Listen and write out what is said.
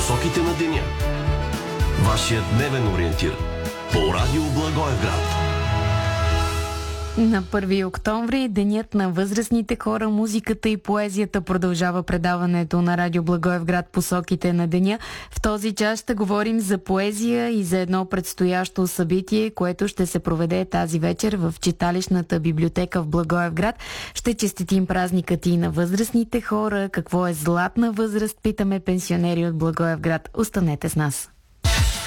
посоките на деня. Вашият дневен ориентир по радио Благоевград. На 1 октомври, денят на възрастните хора, музиката и поезията, продължава предаването на радио Благоевград посоките на деня. В този час ще говорим за поезия и за едно предстоящо събитие, което ще се проведе тази вечер в читалищната библиотека в Благоевград. Ще честитим празникът и на възрастните хора. Какво е златна възраст? Питаме пенсионери от Благоевград. Останете с нас.